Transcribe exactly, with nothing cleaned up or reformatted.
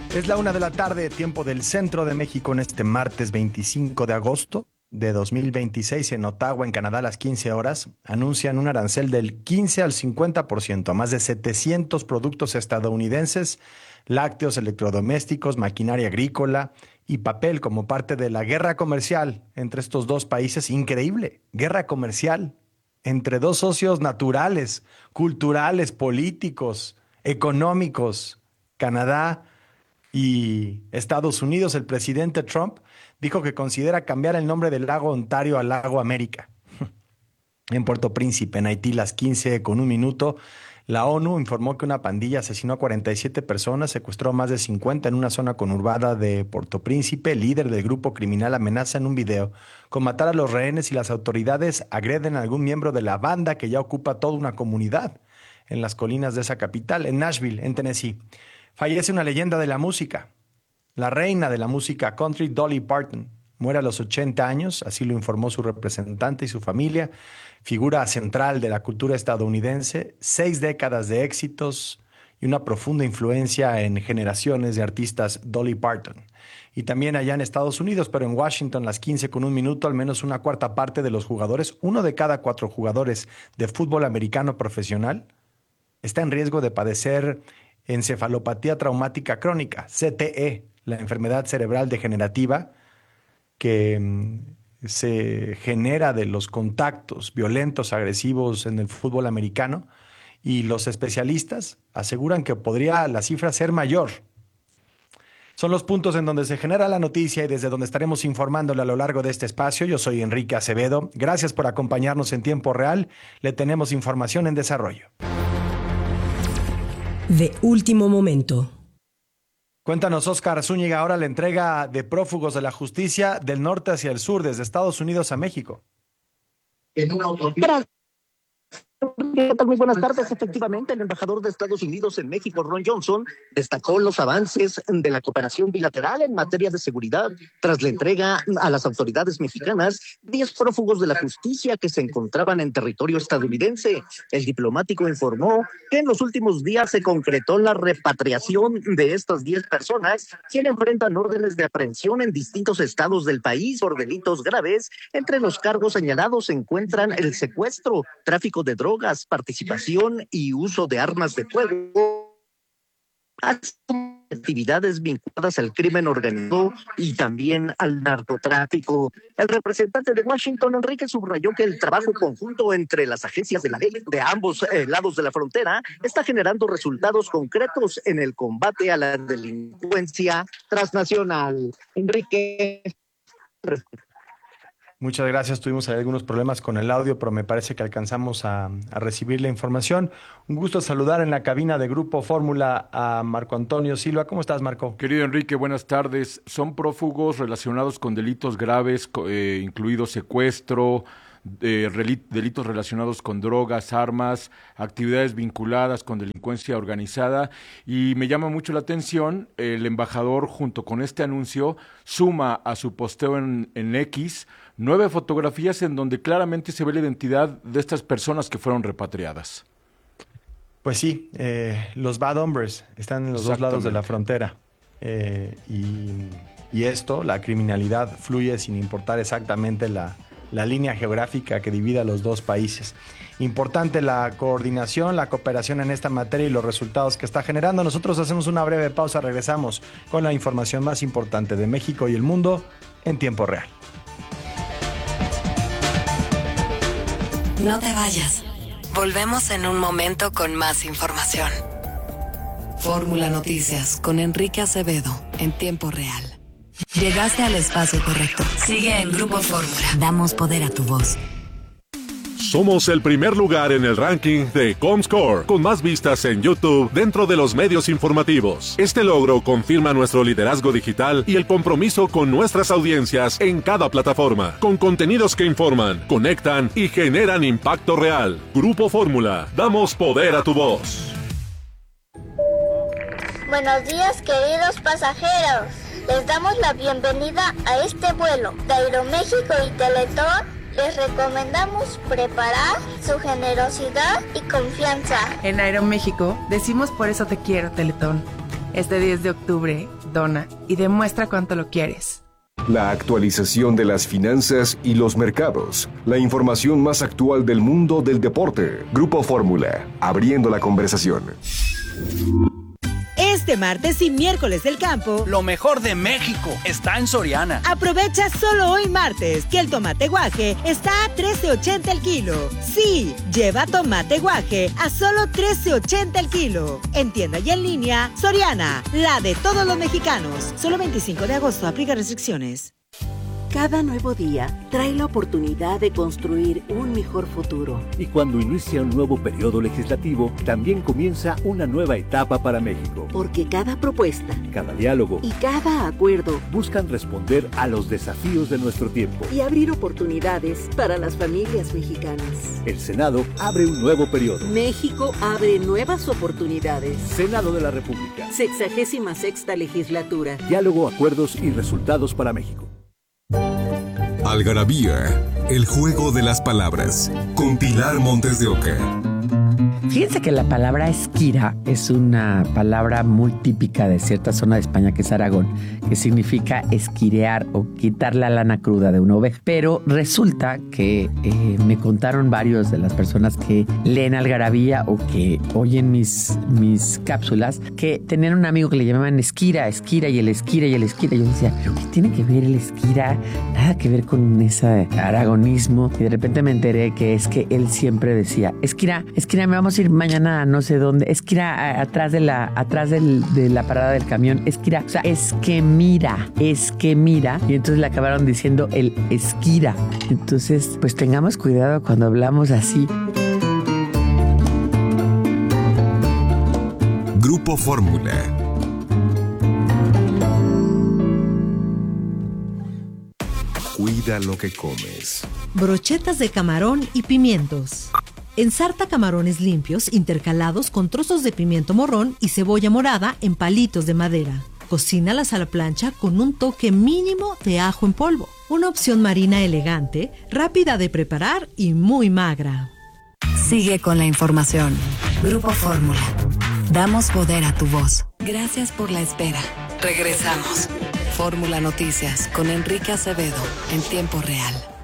Es la una de la tarde, tiempo del centro de México, en este martes veinticinco de agosto de dos mil veintiséis. En Ottawa, en Canadá, a las quince horas, anuncian un arancel del quince al cincuenta por ciento a más de setecientos productos estadounidenses, lácteos, electrodomésticos, maquinaria agrícola y papel, como parte de la guerra comercial entre estos dos países. Increíble, guerra comercial entre dos socios naturales, culturales, políticos, económicos, Canadá y Estados Unidos. El presidente Trump dijo que considera cambiar el nombre del lago Ontario al lago América. En Puerto Príncipe, en Haití, las quince con un minuto, la ONU informó que una pandilla asesinó a cuarenta y siete personas, secuestró a más de cincuenta en una zona conurbada de Puerto Príncipe. El líder del grupo criminal amenaza en un video con matar a los rehenes y las autoridades agreden a algún miembro de la banda que ya ocupa toda una comunidad en las colinas de esa capital. En Nashville, en Tennessee, fallece una leyenda de la música, la reina de la música country, Dolly Parton. Muere a los ochenta años, así lo informó su representante y su familia. Figura central de la cultura estadounidense, seis décadas de éxitos y una profunda influencia en generaciones de artistas. Dolly Parton. Y también allá en Estados Unidos, pero en Washington, las quince con un minuto, al menos una cuarta parte de los jugadores, uno de cada cuatro jugadores de fútbol americano profesional, está en riesgo de padecer encefalopatía traumática crónica, C T E, la enfermedad cerebral degenerativa que mm, se genera de los contactos violentos, agresivos en el fútbol americano, y los especialistas aseguran que podría la cifra ser mayor. Son los puntos en donde se genera la noticia y desde donde estaremos informándole a lo largo de este espacio. Yo soy Enrique Acevedo. Gracias por acompañarnos en tiempo real. Le tenemos información en desarrollo. De último momento. Cuéntanos, Óscar Zúñiga, ahora la entrega de prófugos de la justicia del norte hacia el sur, desde Estados Unidos a México. En una autopsia. ¿Qué tal? Muy buenas tardes. Efectivamente, el embajador de Estados Unidos en México, Ron Johnson, destacó los avances de la cooperación bilateral en materia de seguridad tras la entrega a las autoridades mexicanas diez prófugos de la justicia que se encontraban en territorio estadounidense. El diplomático informó que en los últimos días se concretó la repatriación de estas diez personas, quienes enfrentan órdenes de aprehensión en distintos estados del país por delitos graves. Entre los cargos señalados se encuentran el secuestro, tráfico de drogas, drogas, participación y uso de armas de fuego, actividades vinculadas al crimen organizado y también al narcotráfico. El representante de Washington, Enrique, subrayó que el trabajo conjunto entre las agencias de la ley de ambos eh, lados de la frontera está generando resultados concretos en el combate a la delincuencia transnacional. Enrique. Muchas gracias. Tuvimos algunos problemas con el audio, pero me parece que alcanzamos a, a recibir la información. Un gusto saludar en la cabina de Grupo Fórmula a Marco Antonio Silva. ¿Cómo estás, Marco? Querido Enrique, buenas tardes. Son prófugos relacionados con delitos graves, eh, incluido secuestro, eh, delitos relacionados con drogas, armas, actividades vinculadas con delincuencia organizada. Y me llama mucho la atención, el embajador, junto con este anuncio, suma a su posteo en, en X nueve fotografías en donde claramente se ve la identidad de estas personas que fueron repatriadas. Pues sí, eh, los bad hombres están en los dos lados de la frontera. Eh, y, y esto, la criminalidad, fluye sin importar exactamente la, la línea geográfica que divide a los dos países. Importante la coordinación, la cooperación en esta materia y los resultados que está generando. Nosotros hacemos una breve pausa, regresamos con la información más importante de México y el mundo en tiempo real. No te vayas. Volvemos en un momento con más información. Fórmula Noticias con Enrique Acevedo en tiempo real. Llegaste al espacio correcto. Sigue en Grupo Fórmula. Damos poder a tu voz. Somos el primer lugar en el ranking de Comscore, con más vistas en YouTube dentro de los medios informativos. Este logro confirma nuestro liderazgo digital y el compromiso con nuestras audiencias en cada plataforma, con contenidos que informan, conectan y generan impacto real. Grupo Fórmula, damos poder a tu voz. Buenos días, queridos pasajeros. Les damos la bienvenida a este vuelo de Aeroméxico y Teletón. Les recomendamos preparar su generosidad y confianza. En Aeroméxico decimos por eso te quiero, Teletón. Este diez de octubre Dona y demuestra cuánto lo quieres. La actualización de las finanzas y los mercados. La información más actual del mundo del deporte. Grupo Fórmula, abriendo la conversación. Este martes y miércoles del campo, lo mejor de México está en Soriana. Aprovecha solo hoy martes que el tomate guaje está a trece ochenta el kilo. Sí, lleva tomate guaje a solo trece ochenta el kilo. En tienda y en línea, Soriana, la de todos los mexicanos. Solo veinticinco de agosto, aplica restricciones. Cada nuevo día trae la oportunidad de construir un mejor futuro. Y cuando inicia un nuevo periodo legislativo, también comienza una nueva etapa para México. Porque cada propuesta, cada diálogo y cada acuerdo buscan responder a los desafíos de nuestro tiempo y abrir oportunidades para las familias mexicanas. El Senado abre un nuevo periodo. México abre nuevas oportunidades. Senado de la República. Sexagésima sexta legislatura. Diálogo, acuerdos y resultados para México. Algarabía, el juego de las palabras, con Pilar Montes de Oca. Fíjense que la palabra esquira es una palabra muy típica de cierta zona de España, que es Aragón, que significa esquirear o quitar la lana cruda de una oveja. Pero resulta que eh, me contaron varios de las personas que leen Algarabía o que oyen mis, mis cápsulas, que tenían un amigo que le llamaban esquira, esquira y el esquira y el esquira. Y yo decía, ¿pero qué tiene que ver el esquira? Nada que ver con ese aragonismo. Y de repente me enteré que es que él siempre decía, esquira, esquira, me vamos a ir mañana a no sé dónde, es que ir a, atrás de la atrás del, de la parada del camión, es que ir a, o sea, es que mira, es que mira, y entonces le acabaron diciendo el esquira. Entonces, pues tengamos cuidado cuando hablamos así. Grupo Fórmula. Cuida lo que comes. Brochetas de camarón y pimientos. Ensarta camarones limpios intercalados con trozos de pimiento morrón y cebolla morada en palitos de madera. Cocínalas a la plancha con un toque mínimo de ajo en polvo. Una opción marina elegante, rápida de preparar y muy magra. Sigue con la información. Grupo Fórmula. Damos poder a tu voz. Gracias por la espera. Regresamos. Fórmula Noticias con Enrique Acevedo en tiempo real.